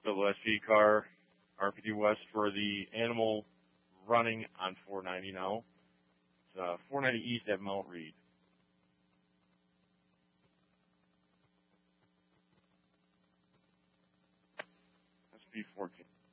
Double SP car, RPD West for the animal running on 490 now. It's 490 East at Mount Reed. SP 14.